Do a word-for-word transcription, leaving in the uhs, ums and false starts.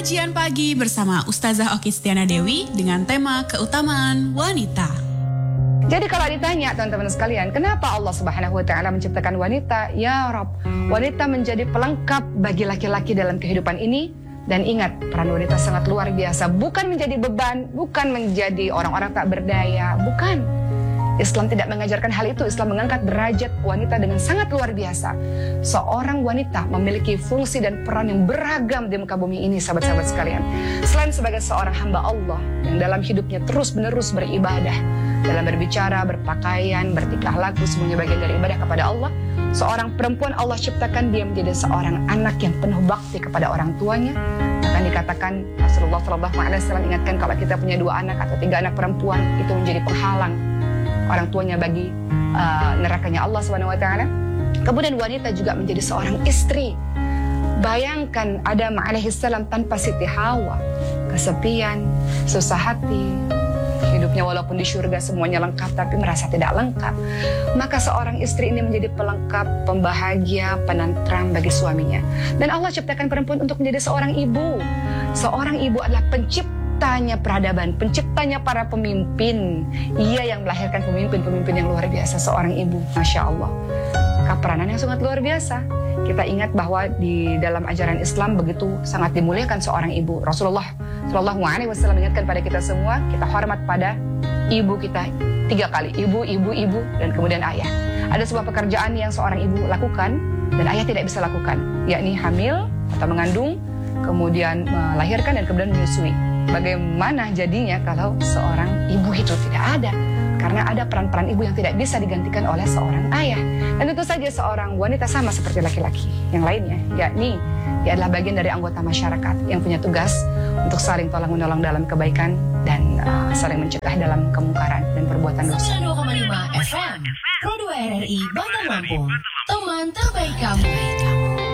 Kajian Pagi bersama Ustazah Oki Stiana Dewi dengan tema keutamaan wanita. Jadi kalau ditanya teman-teman sekalian, kenapa Allah Subhanahu wa taala menciptakan wanita? Ya Rabb, wanita menjadi pelengkap bagi laki-laki dalam kehidupan ini. Dan ingat, peran wanita sangat luar biasa, bukan menjadi beban, bukan menjadi orang-orang tak berdaya, bukan. Islam tidak mengajarkan hal itu. Islam mengangkat derajat wanita dengan sangat luar biasa. Seorang wanita memiliki fungsi dan peran yang beragam di muka bumi ini, sahabat-sahabat sekalian. Selain sebagai seorang hamba Allah yang dalam hidupnya terus-menerus beribadah, dalam berbicara, berpakaian, bertingkah laku, semuanya bagian dari ibadah kepada Allah. Seorang perempuan Allah ciptakan dia menjadi seorang anak yang penuh bakti kepada orang tuanya. Bahkan dikatakan Rasulullah shallallahu alaihi wasallam ingatkan, kalau kita punya dua anak atau tiga anak perempuan, itu menjadi penghalang orang tuanya bagi uh, nerakanya Allah subhanahu wa taala. Kemudian wanita juga menjadi seorang istri. Bayangkan Adam alaihissalam tanpa Siti Hawa, kesepian, susah hati, hidupnya walaupun di surga semuanya lengkap tapi merasa tidak lengkap. Maka seorang istri ini menjadi pelengkap, pembahagia, penentram bagi suaminya. Dan Allah ciptakan perempuan untuk menjadi seorang ibu. Seorang ibu adalah pencipta Penciptanya peradaban, penciptanya para pemimpin. Ia yang melahirkan pemimpin-pemimpin yang luar biasa, seorang ibu. Masya Allah, keperanan yang sangat luar biasa. Kita ingat bahwa di dalam ajaran Islam begitu sangat dimuliakan seorang ibu. Rasulullah shallallahu alaihi wasallam mengingatkan pada kita semua, kita hormat pada ibu kita tiga kali. Ibu, ibu, ibu, dan kemudian ayah. Ada sebuah pekerjaan yang seorang ibu lakukan dan ayah tidak bisa lakukan, yakni hamil atau mengandung, kemudian melahirkan dan kemudian menyusui. Bagaimana jadinya kalau seorang ibu itu tidak ada? Karena ada peran-peran ibu yang tidak bisa digantikan oleh seorang ayah. Dan tentu saja seorang wanita sama seperti laki-laki yang lainnya, yakni dia adalah bagian dari anggota masyarakat yang punya tugas untuk saling tolong-menolong dalam kebaikan dan uh, saling mencegah dalam kemungkaran dan perbuatan dosa. sembilan puluh dua koma lima F M, Pro dua R R I Bandar Lampung, teman terbaik kamu.